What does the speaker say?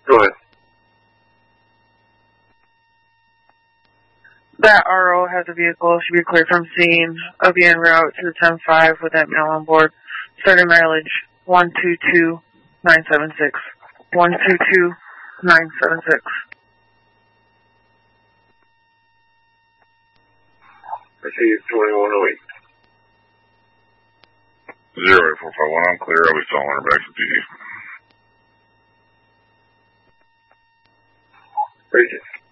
Go ahead. That RO has a vehicle. Should be cleared from scene. I'll be en route to the 10-5 with that male on board. Starting mileage 122,976. 122,976. I see it's 2108. 08451, I'm clear. I'll be stalling her back to PD. Agent.